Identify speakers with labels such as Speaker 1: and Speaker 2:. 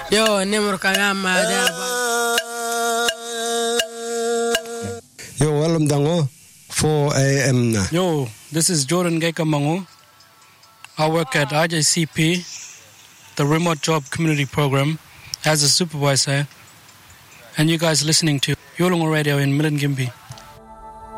Speaker 1: Yo, nemur kagama daba.
Speaker 2: Yo, walam dango 4 a.m. na.
Speaker 3: Yo, this is Jordan Geka Mangu. I work at RJCP, the Remote Job Community Program, as a supervisor. And you guys listening to Yolunga Radio in Milingimbi.